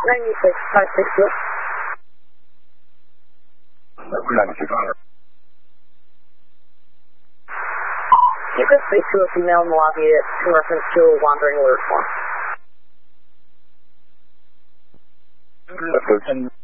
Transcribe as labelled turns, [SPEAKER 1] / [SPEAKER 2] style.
[SPEAKER 1] 96,
[SPEAKER 2] 96.
[SPEAKER 1] You could speak to a female in the lobby in reference to a wandering alert form.
[SPEAKER 2] That's good.